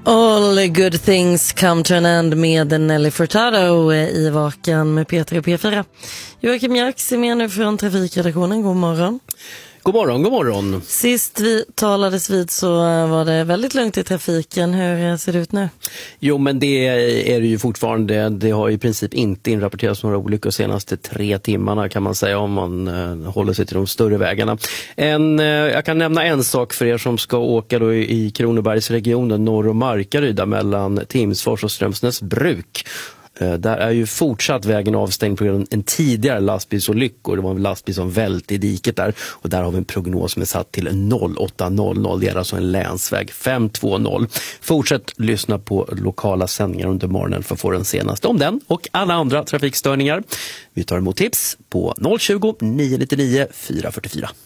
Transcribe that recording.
All good things come to an end med Nelly Furtado i Vakan med Peter och P4. Joakim Jarks är med nu från trafikredaktionen. God morgon. God morgon, god morgon. Sist vi talades vid så var det väldigt lugnt i trafiken. Hur ser det ut nu? Jo, men det är det ju fortfarande. Det har i princip inte inrapporterats några olyckor de senaste 3 timmarna kan man säga, om man håller sig till de större vägarna. Jag kan nämna en sak för er som ska åka då i Kronobergsregionen norr om Markaryd mellan Timsfors och Strömsnäsbruk. Där är ju fortsatt vägen avstängd på grund av en tidigare lastbilsolyckor. Det var en lastbil som välte i diket där. Och där har vi en prognos som är satt till 0800. Det är alltså en länsväg 520. Fortsätt lyssna på lokala sändningar under morgonen för att få den senaste om den och alla andra trafikstörningar. Vi tar emot tips på 020 999 444.